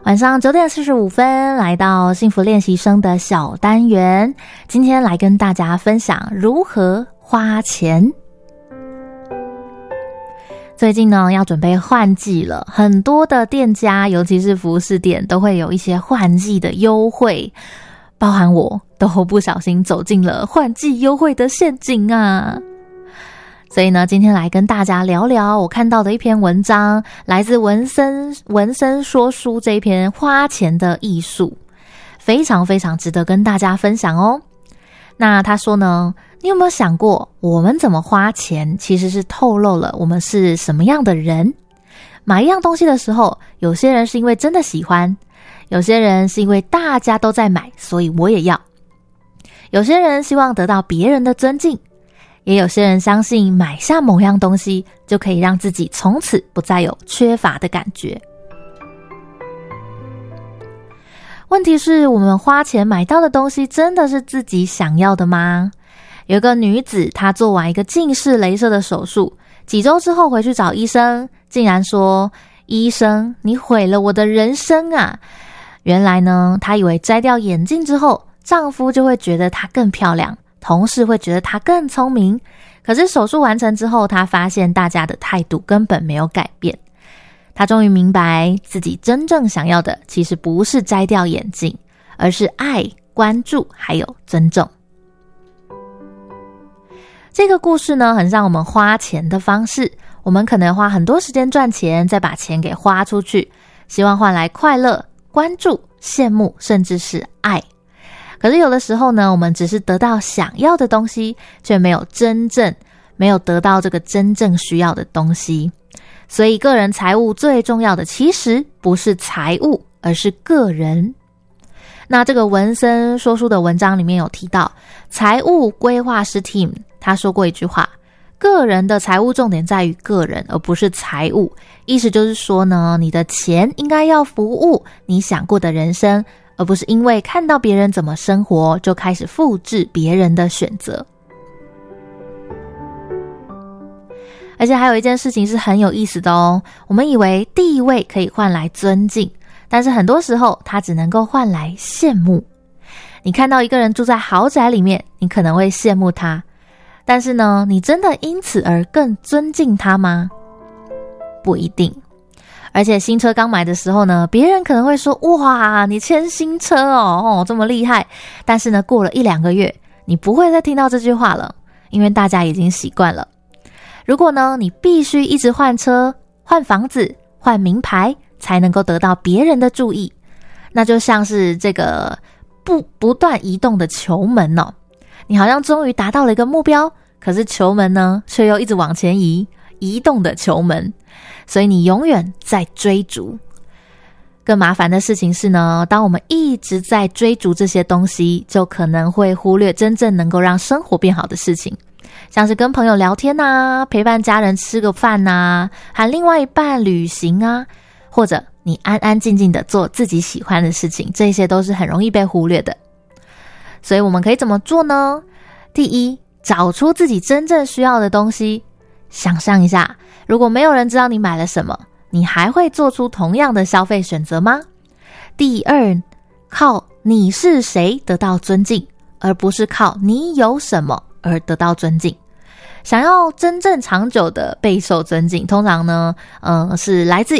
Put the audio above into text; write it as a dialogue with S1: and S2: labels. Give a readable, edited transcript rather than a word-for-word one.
S1: 晚上9点45分，来到幸福练习生的小单元，今天来跟大家分享如何花钱。最近呢，要准备换季了，很多的店家，尤其是服饰店，都会有一些换季的优惠，包含我都不小心走进了换季优惠的陷阱啊。所以呢，今天来跟大家聊聊我看到的一篇文章，来自文森说书这一篇花钱的艺术，非常非常值得跟大家分享哦。那他说呢，你有没有想过，我们怎么花钱其实是透露了我们是什么样的人？买一样东西的时候，有些人是因为真的喜欢，有些人是因为大家都在买，所以我也要，有些人希望得到别人的尊敬，也有些人相信买下某样东西就可以让自己从此不再有缺乏的感觉。问题是，我们花钱买到的东西真的是自己想要的吗？有一个女子，她做完一个近视雷射的手术，几周之后回去找医生，竟然说，医生，你毁了我的人生啊。原来呢，她以为摘掉眼镜之后，丈夫就会觉得她更漂亮，同事会觉得她更聪明。可是手术完成之后，她发现大家的态度根本没有改变。她终于明白，自己真正想要的其实不是摘掉眼镜，而是爱、关注还有尊重。这个故事呢，很像我们花钱的方式，我们可能花很多时间赚钱，再把钱给花出去，希望换来快乐、关注、羡慕，甚至是爱。可是有的时候呢，我们只是得到想要的东西，却没有得到这个真正需要的东西。所以个人财务最重要的其实不是财务，而是个人。那这个文森说书的文章里面有提到，财务规划师 Tim 他说过一句话，个人的财务重点在于个人，而不是财务。意思就是说呢，你的钱应该要服务你想过的人生，而不是因为看到别人怎么生活就开始复制别人的选择。而且还有一件事情是很有意思的哦，我们以为地位可以换来尊敬，但是很多时候它只能够换来羡慕。你看到一个人住在豪宅里面，你可能会羡慕他，但是呢，你真的因此而更尊敬他吗？不一定。而且新车刚买的时候呢，别人可能会说，哇，你牵新车哦，这么厉害。但是呢，过了1-2个月，你不会再听到这句话了，因为大家已经习惯了。如果呢，你必须一直换车、换房子、换名牌，才能够得到别人的注意，那就像是这个不断移动的球门哦。你好像终于达到了一个目标，可是球门呢，却又一直往前移动的球门，所以你永远在追逐。更麻烦的事情是呢，当我们一直在追逐这些东西，就可能会忽略真正能够让生活变好的事情，像是跟朋友聊天啊，陪伴家人吃个饭啊，和另外一半旅行啊，或者你安安静静的做自己喜欢的事情，这些都是很容易被忽略的。所以我们可以怎么做呢？第一，找出自己真正需要的东西，想象一下，如果没有人知道你买了什么，你还会做出同样的消费选择吗？第二，靠你是谁得到尊敬，而不是靠你有什么而得到尊敬。想要真正长久的备受尊敬，通常呢，是来自